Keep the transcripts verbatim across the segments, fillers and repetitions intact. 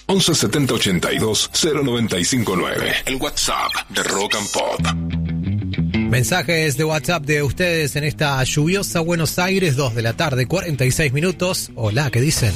once setenta ochenta y dos cero noventa y cinco nueve. El WhatsApp de Rock and Pop. Mensajes de WhatsApp de ustedes en esta lluviosa Buenos Aires, dos de la tarde, cuarenta y seis minutos. Hola, ¿qué dicen?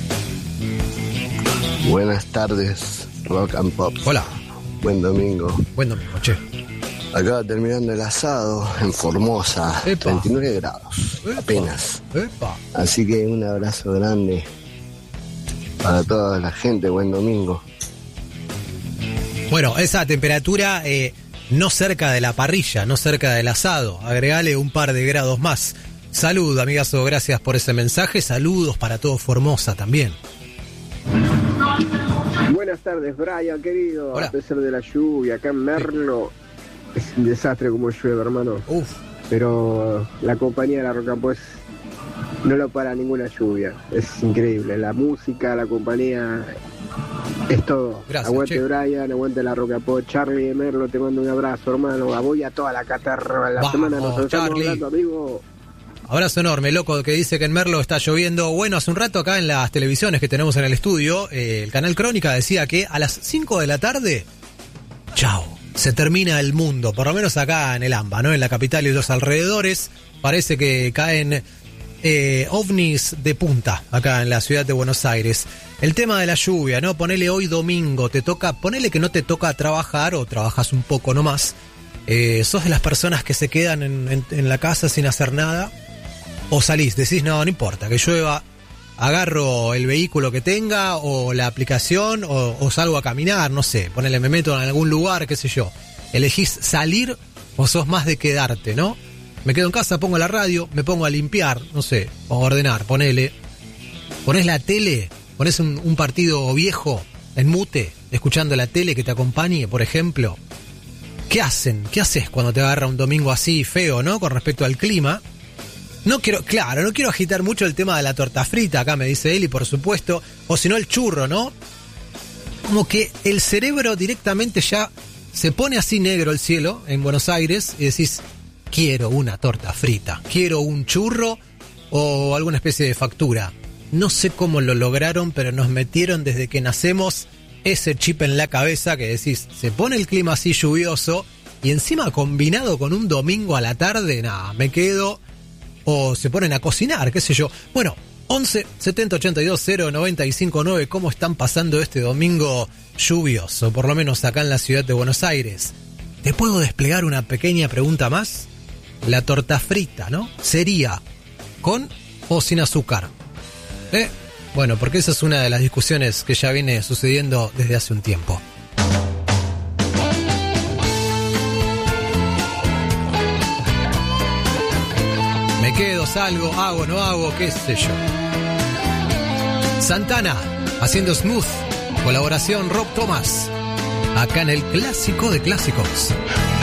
Buenas tardes, Rock and Pop. Hola. Buen domingo. Buen domingo, che. Acá terminando el asado en Formosa, Epa. treinta y nueve grados, Epa. apenas. Epa. Así que un abrazo grande para toda la gente, buen domingo. Bueno, esa temperatura eh, no cerca de la parrilla, no cerca del asado. Agregale un par de grados más. Salud, amigazo, gracias por ese mensaje. Saludos para todo Formosa también. Buenas tardes, Brian, querido. Hola. A pesar de la lluvia, acá en Merlo es un desastre como llueve, hermano. Uf. Pero la compañía de la Rock and Pop es- no lo para ninguna lluvia. Es increíble. La música, la compañía, es todo. Gracias, Aguante, che. Brian, aguante la Rock and Pop. Charlie de Merlo, te mando un abrazo, hermano. A vos y a toda la catarra. La Vamos, semana nos estamos Charlie. hablando, amigo. Abrazo enorme, loco, que dice que en Merlo está lloviendo. Bueno, hace un rato acá en las televisiones que tenemos en el estudio, eh, el canal Crónica decía que a las cinco de la tarde, chao, se termina el mundo, por lo menos acá en el AMBA, ¿no? En la capital y los alrededores, parece que caen eh, ovnis de punta acá en la ciudad de Buenos Aires. El tema de la lluvia, ¿no? Ponele hoy domingo, te toca, ponele que no te toca trabajar o trabajas un poco nomás. Eh, ¿Sos de las personas que se quedan en, en, en la casa sin hacer nada? ¿O salís? Decís, no, no importa, que llueva, agarro el vehículo que tenga o la aplicación o, o salgo a caminar, no sé, ponele, me meto en algún lugar, qué sé yo. ¿Elegís salir o sos más de quedarte, no? Me quedo en casa, pongo la radio, me pongo a limpiar, no sé, o a ordenar, ponele. Ponés la tele, ponés un, un partido viejo en mute, escuchando la tele que te acompañe, por ejemplo. ¿Qué hacen? ¿Qué haces cuando te agarra un domingo así feo, no? Con respecto al clima. No quiero, claro, no quiero agitar mucho el tema de la torta frita, acá me dice Eli, por supuesto, o si no el churro, ¿no? Como que el cerebro directamente ya se pone así negro el cielo en Buenos Aires y decís, quiero una torta frita, quiero un churro o alguna especie de factura. No sé cómo lo lograron, pero nos metieron desde que nacemos ese chip en la cabeza que decís, se pone el clima así lluvioso y encima combinado con un domingo a la tarde, nada, me quedo... O se ponen a cocinar, qué sé yo. Bueno, once setenta ochenta y dos cero noventa y cinco nueve, ¿cómo están pasando este domingo lluvioso? Por lo menos acá en la ciudad de Buenos Aires. ¿Te puedo desplegar una pequeña pregunta más? La torta frita, ¿no? ¿Sería con o sin azúcar? ¿Eh? Bueno, porque esa es una de las discusiones que ya viene sucediendo desde hace un tiempo. Me quedo, salgo, hago, no hago, qué sé yo. Santana, haciendo Smooth, colaboración Rob Thomas, acá en el clásico de clásicos.